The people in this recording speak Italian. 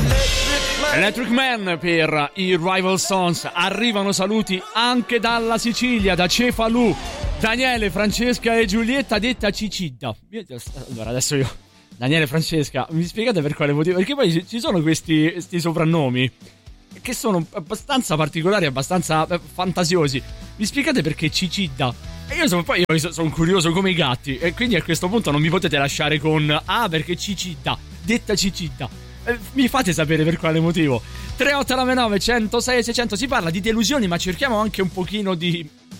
Electric Man per i Rival Sons. Arrivano saluti anche dalla Sicilia, da Cefalù. Daniele, Francesca e Giulietta, detta Cicida. Allora adesso io, Daniele e Francesca, mi spiegate per quale motivo? Perché poi ci sono questi soprannomi che sono abbastanza particolari, abbastanza fantasiosi. Mi spiegate perché Cicida? E io sono curioso come i gatti, e quindi a questo punto non mi potete lasciare con perché Cicida, detta Cicida. Mi fate sapere per quale motivo. 3899 106 600. Si parla di delusioni, ma cerchiamo anche un pochino di